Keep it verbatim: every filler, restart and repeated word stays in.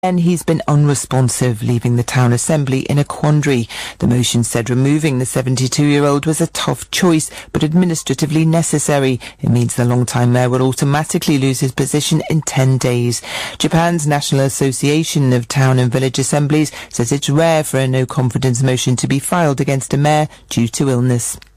And he's been unresponsive, leaving the town assembly in a quandary. The motion said removing the seventy-two-year-old was a tough choice, but administratively necessary. It means the long-time mayor will automatically lose his position in ten days. Japan's National Association of Town and Village Assemblies says it's rare for a no-confidence motion to be filed against a mayor due to illness.